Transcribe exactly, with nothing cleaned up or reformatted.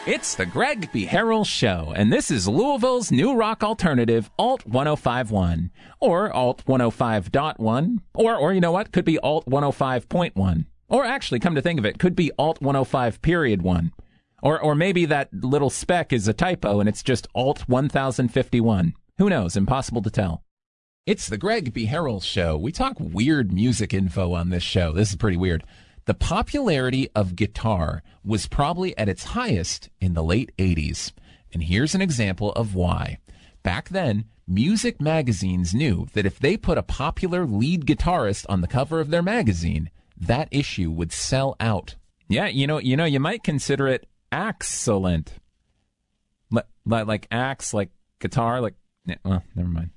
It's the Greg B. Harrell Show, and this is Louisville's new rock alternative, Alt one oh five point one, or Alt one oh five point one, or, or you know what, could be Alt one oh five point one, or actually, come to think of it, could be Alt one oh five period one, or or maybe that little speck is a typo and it's just Alt one thousand fifty-one. Who knows? Impossible to tell. It's the Greg B. Harrell Show. We talk weird music info on this show. This is pretty weird. The popularity of guitar was probably at its highest in the late eighties. And here's an example of why. Back then, music magazines knew that if they put a popular lead guitarist on the cover of their magazine, that issue would sell out. Yeah, you know, you know, you might consider it excellent. Like, like axe, like guitar, like, well, never mind.